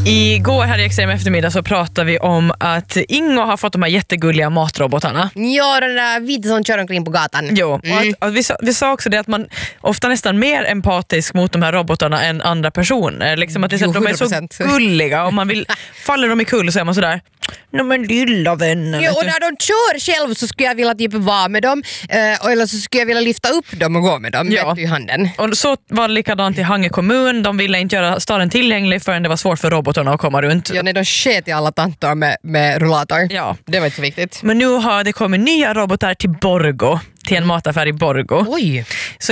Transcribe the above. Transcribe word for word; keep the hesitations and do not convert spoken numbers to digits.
Igår här i Extrem eftermiddag så pratade vi om att Ingo har fått de här jättegulliga matrobotarna. Ja, den där vita som kör omkring på gatan. Jo, Mm. och att, att vi, sa, vi sa också det att man ofta nästan mer empatisk mot de här robotarna än andra personer. Liksom att det, Jo, de är så gulliga och man vill, faller de i kull så är man sådär, nej men lilla vänner. Ja, och när de kör själv så skulle jag vilja typ vara med dem eh, eller så skulle jag vilja lyfta upp dem och gå med dem Ja. i handen. Och så var det likadant i Hange kommun. De ville inte göra staden tillgänglig förrän det var svårt för robotarna att komma runt. Ja, när de sket i alla tantor med, med rullator. Ja. Det var inte så viktigt. Men nu har det kommit nya robotar till Borgo, till en mataffär i Borgo. Oj! Så